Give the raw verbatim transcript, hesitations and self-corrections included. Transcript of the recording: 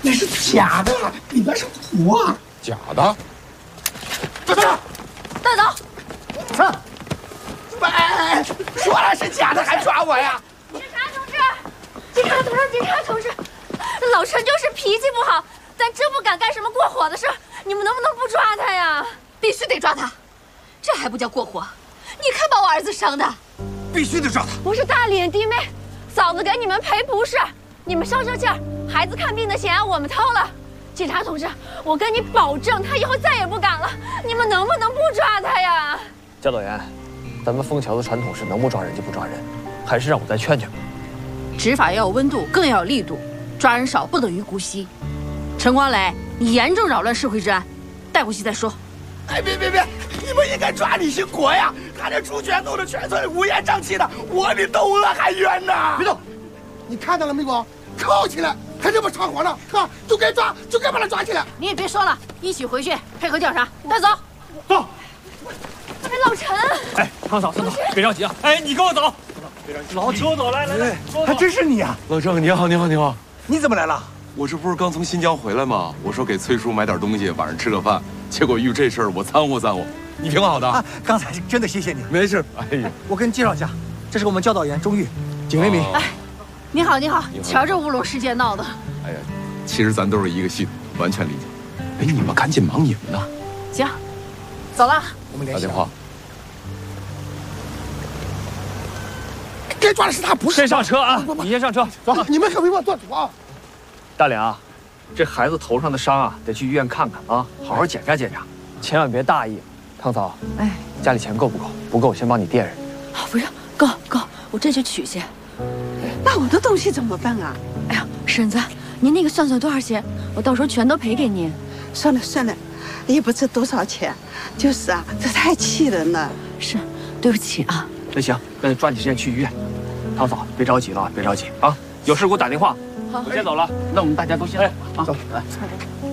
那是假的，里边是土啊！ 假的？ 走走， 带走！ 上！哎，说了是假的，还抓我呀？ 警察同志，警察同志，警察同志，老陈就是脾气不好，但真不敢干什么过火的事。你们能不能不抓他呀？ 必须得抓他，这还不叫过火？你看把我儿子伤的！ 必须得抓他！ 不是大脸弟妹，嫂子给你们赔不是，你们消消气儿。孩子看病的钱我们掏了。警察同志，我跟你保证，他以后再也不敢了。你们能不能不抓他呀？ 教导员，咱们枫桥的传统是能不抓人就不抓人，还是让我再劝劝吧。 执法要有温度，更要有力度，抓人少不等于姑息。陈光磊，你严重扰乱社会治安，带回去再说。 哎，别别别！你们应该抓李兴国呀！他这出拳弄得全村乌烟瘴气的，我比窦娥还冤呢！别动！你看到了没有？铐起来！还这么猖狂呢？啊，就该抓，就该把他抓起来！ 你也别说了，一起回去配合调查，带走。 走。 哎，老陈！ 哎，汤嫂，汤嫂，别着急啊！哎，你跟我走。别着急，老邱走，来来来， 还真是你啊！ 老郑，你好，你好，你好！ 你怎么来了？ 我这不是刚从新疆回来吗？我说给崔叔买点东西，晚上吃个饭。结果遇这事儿，我掺和掺和。你挺好的啊！ 刚才真的谢谢你。 没事。哎呀， 我跟你介绍一下，这是我们教导员钟玉，警卫民。 哎，你好，你好，瞧这乌龙事件闹的。 哎呀，其实咱都是一个系统，完全理解。哎，你们赶紧忙你们的。 行，走了。 我们联系。 打电话。 该抓的是他，不是。 先上车啊！你先上车，走。 你们可别给我做主啊！ 大脸啊，这孩子头上的伤啊，得去医院看看啊，好好检查检查，千万别大意。汤嫂， 哎， 家里钱够不够？不够，我先帮你垫上。 啊，不是，够够，我这就取去。 那我的东西怎么办啊？ 哎呀，婶子，您那个算算多少钱？我到时候全都赔给您。 算了算了，也不值多少钱，就是啊，这太气人了。 是，对不起啊。 那行，那就抓紧时间去医院。汤嫂，别着急了，别着急啊，有事给我打电话。 好， 我先走了。那我们大家都先哎， 啊， 走， 来。